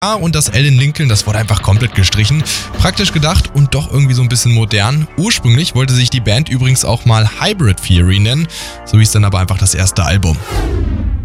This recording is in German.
und das L in Lincoln, das wurde einfach komplett gestrichen. Praktisch gedacht und doch irgendwie so ein bisschen modern. Ursprünglich wollte sich die Band übrigens auch mal Hybrid Theory nennen, so hieß dann aber einfach das erste Album.